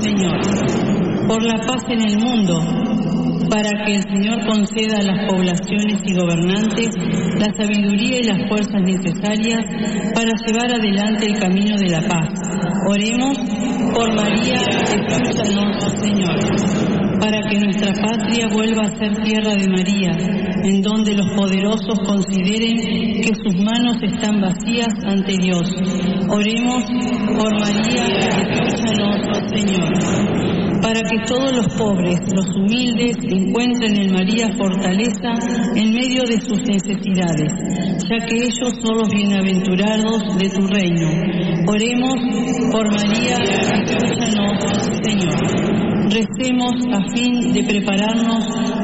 Señor. Por la paz en el mundo, para que el Señor conceda a las poblaciones y gobernantes la sabiduría y las fuerzas necesarias para llevar adelante el camino de la paz. Oremos por María, escúchanos, Señor, para que nuestra patria vuelva a ser tierra de María, en donde los poderosos consideren que sus manos están vacías ante Dios. Oremos por María, escúchanos, Señor, para que todos los pobres, los humildes, encuentren en María fortaleza en medio de sus necesidades, ya que ellos son los bienaventurados de tu reino. Oremos por María, escúchanos, Señor. Recemos a fin de prepararnos